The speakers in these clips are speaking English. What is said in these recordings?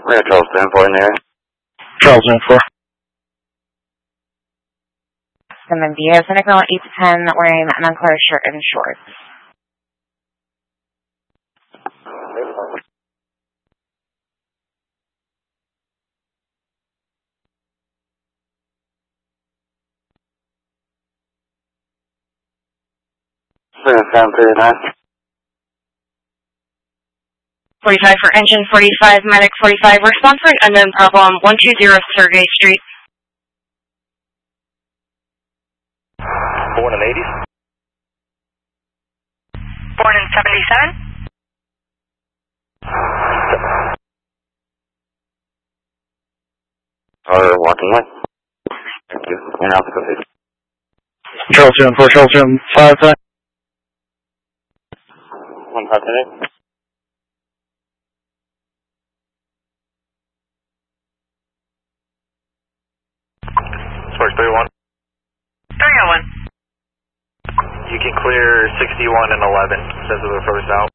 We got Charles 10-4 in there. Charles 10-4. And then Diaz, Nicola 8 to 10, wearing an unclear shirt and shorts. Sound 39. 45 for engine 45, medic 45, response for an unknown problem, 120 Sergey Street. Born in the 80s? Born in 77? Walking away. Thank you. And I'll go ahead. Charles 10-4, Charles 10-5, 158. Sparks 301. 301. You can clear 61 and 11, says of the first out.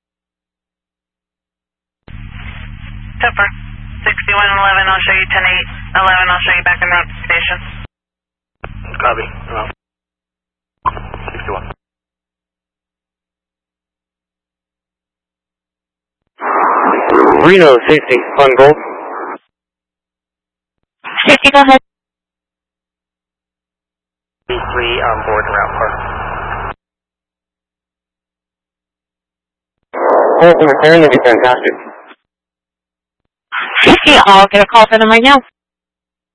Super. 61 and 11, I'll show you 10-8. 11, I'll show you back in the station. Copy. 61. Reno 60, on gold. 50, go ahead. 3 on board and route park. Oh, return would be fantastic. 50, I'll get a call for them right now.